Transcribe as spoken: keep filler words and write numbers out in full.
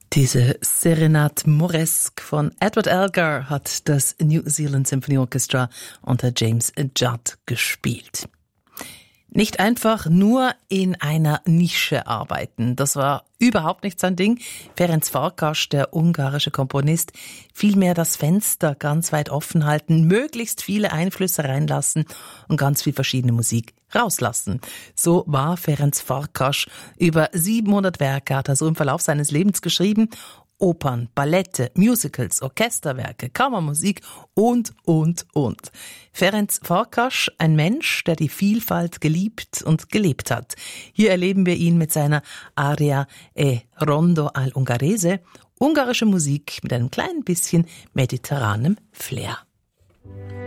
Diese Serenade Moresque von Edward Elgar hat das New Zealand Symphony Orchestra unter James Judd gespielt. Nicht einfach nur in einer Nische arbeiten, das war überhaupt nicht sein Ding. Ferenc Farkas, der ungarische Komponist, vielmehr das Fenster ganz weit offen halten, möglichst viele Einflüsse reinlassen und ganz viel verschiedene Musik rauslassen. So war Ferenc Farkas. Über siebenhundert Werke hat er so im Verlauf seines Lebens geschrieben. Opern, Ballette, Musicals, Orchesterwerke, Kammermusik und, und, und. Ferenc Farkas, ein Mensch, der die Vielfalt geliebt und gelebt hat. Hier erleben wir ihn mit seiner Aria e Rondo al Ungherese, ungarische Musik mit einem kleinen bisschen mediterranem Flair.